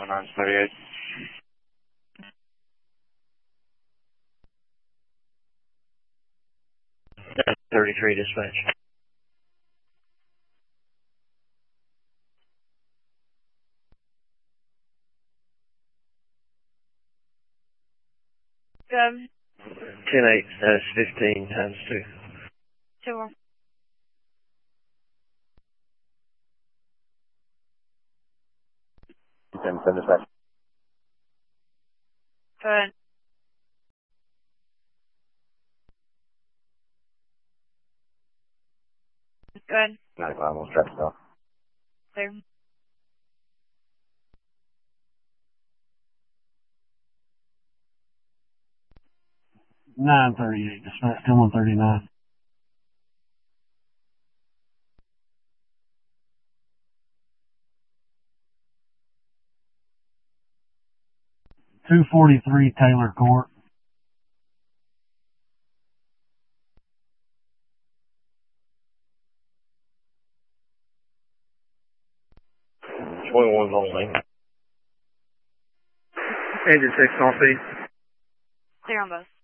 1938. 33 dispatch. Good. 10-8, that's 15 times 2. 2. 10 dispatch. Good. Good. 95, almost traffic stop. Clear. $938, dispatch, come on 39. $243 Taylor Court. One's on scene. Engine 6 on speed. Clear on both.